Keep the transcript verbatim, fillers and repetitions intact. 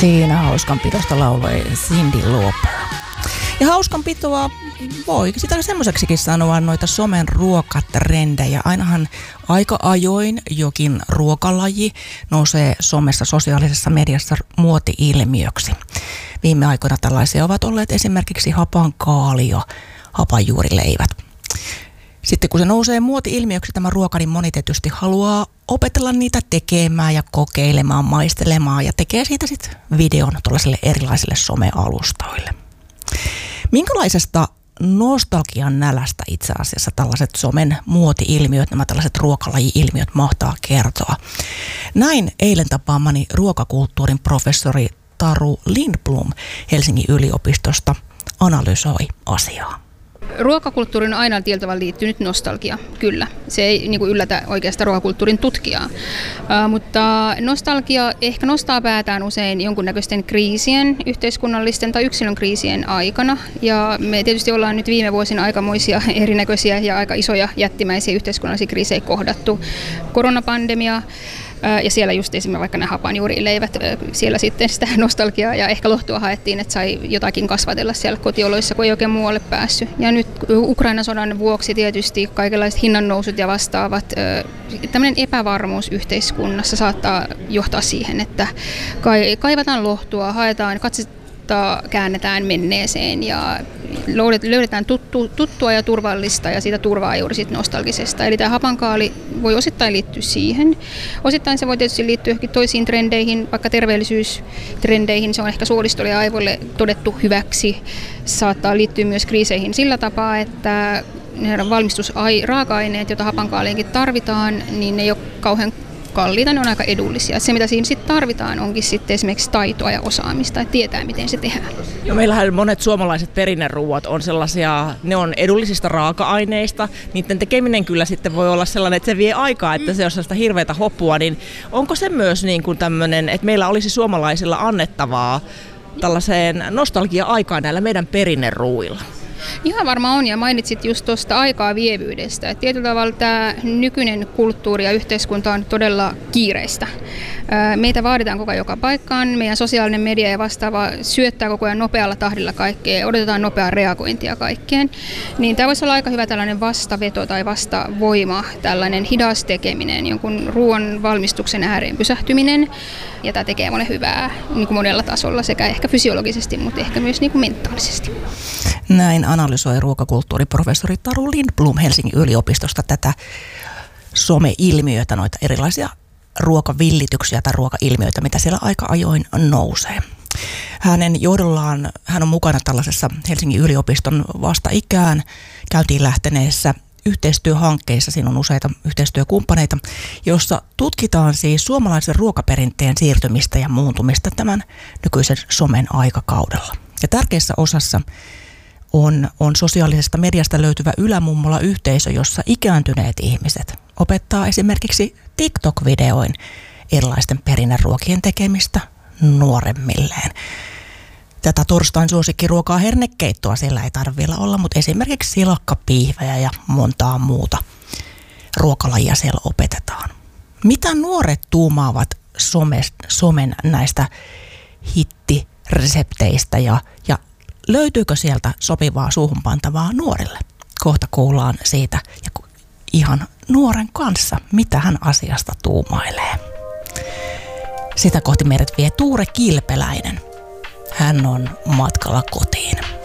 Siinä hauskanpidosta lauloi Cyndi Lauper. Ja hauskanpitoa voi sitä semmoiseksikin sanoa noita somen ruokatrendejä. Ainahan aika ajoin jokin ruokalaji nousee somessa sosiaalisessa mediassa muoti-ilmiöksi. Viime aikoina tällaisia ovat olleet esimerkiksi hapankaali ja hapanjuurileivät. Sitten kun se nousee muoti-ilmiöksi tämä ruoka, niin moni tietysti haluaa opetella niitä tekemään ja kokeilemaan, maistelemaan ja tekee siitä sitten videon tuollaisille erilaisille somealustoille. Minkälaisesta nostalgian nälästä itse asiassa tällaiset somen muoti-ilmiöt, nämä tällaiset ruokalaji-ilmiöt mahtaa kertoa? Näin eilen tapaamani ruokakulttuurin professori Taru Lindblom Helsingin yliopistosta analysoi asiaa. Ruokakulttuurin on aina tietyllä tavalla liittynyt nostalgia, kyllä. Se ei niin kuin yllätä oikeastaan ruokakulttuurin tutkijaa. Uh, mutta nostalgia ehkä nostaa päätään usein jonkunnäköisten kriisien, yhteiskunnallisten tai yksilön kriisien aikana. Ja me tietysti ollaan nyt viime vuosina aikamoisia erinäköisiä ja aika isoja jättimäisiä yhteiskunnallisia kriisejä kohdattu. Koronapandemia. Ja siellä just esimerkiksi vaikka nämä hapanjuurileivät, siellä sitten sitä nostalgiaa ja ehkä lohtua haettiin, että sai jotakin kasvatella siellä kotioloissa, kun ei oikein muualle päässyt. Ja nyt Ukrainan sodan vuoksi tietysti kaikenlaiset hinnannousut ja vastaavat, tämmöinen epävarmuus yhteiskunnassa saattaa johtaa siihen, että kaivataan lohtua, haetaan, katsotaan, käännetään menneeseen ja löydetään tuttu, tuttua ja turvallista ja siitä turvaa juuri siitä nostalgisesta. Eli tämä hapankaali voi osittain liittyä siihen. Osittain se voi tietysti liittyä johonkin toisiin trendeihin, vaikka terveellisyystrendeihin. Se on ehkä suolistolle ja aivoille todettu hyväksi. Saattaa liittyä myös kriiseihin sillä tapaa, että ne valmistusraaka-aineet, joita hapankaaliinkin tarvitaan, niin ne ei ole kauhean kalliita, ne on aika edullisia. Se, mitä siinä sitten tarvitaan, onkin sitten esimerkiksi taitoa ja osaamista, että tietää, miten se tehdään. No, meillähän monet suomalaiset perinneruuat on sellaisia, ne on edullisista raaka-aineista. Niiden tekeminen kyllä sitten voi olla sellainen, että se vie aikaa, että se on sellaista hirveätä hoppua. Niin onko se myös niin kuin tämmöinen, että meillä olisi suomalaisilla annettavaa tällaiseen nostalgia-aikaan näillä meidän perinneruuilla? Ihan varmaan on, ja mainitsit just tuosta aikaa vievyydestä. Et tietyllä tavalla tämä nykyinen kulttuuri ja yhteiskunta on todella kiireistä. Meitä vaaditaan koko ajan joka paikkaan, meidän sosiaalinen media ja vastaava syöttää koko ajan nopealla tahdilla kaikkea, odotetaan nopeaa reagointia kaikkeen. Niin tämä voisi olla aika hyvä tällainen vastaveto tai vastavoima, tällainen hidas tekeminen, jonkun ruoan valmistuksen ääreen pysähtyminen. Ja tämä tekee monen hyvää niin kuin monella tasolla, sekä ehkä fysiologisesti, mutta ehkä myös niin kuin mentaalisesti. Näin analysoi ruokakulttuuriprofessori Taru Lindblom Helsingin yliopistosta tätä some-ilmiötä, noita erilaisia ruokavillityksiä tai ruokailmiöitä, mitä siellä aika ajoin nousee. Hänen johdollaan hän on mukana tällaisessa Helsingin yliopiston vasta-ikään käyntiin lähteneessä yhteistyöhankkeissa. Siinä on useita yhteistyökumppaneita, jossa tutkitaan siis suomalaisen ruokaperinteen siirtymistä ja muuntumista tämän nykyisen somen aikakaudella. Ja tärkeässä osassa on, on sosiaalisesta mediasta löytyvä ylämummola-yhteisö, jossa ikääntyneet ihmiset opettaa esimerkiksi TikTok-videoin erilaisten perinneruokien tekemistä nuoremmilleen. Tätä torstain suosikkiruokaa hernekeittoa siellä ei tarvitse vielä olla, mutta esimerkiksi silakkapiihvejä ja montaa muuta ruokalajia siellä opetetaan. Mitä nuoret tuumaavat some, somen näistä hittiresepteistä ja, ja löytyykö sieltä sopivaa suuhunpantavaa nuorille? Kohta kuullaan siitä ja ihan nuoren kanssa, mitä hän asiasta tuumailee. Sitä kohti meidät vie Tuure Kilpeläinen. Hän on matkalla kotiin.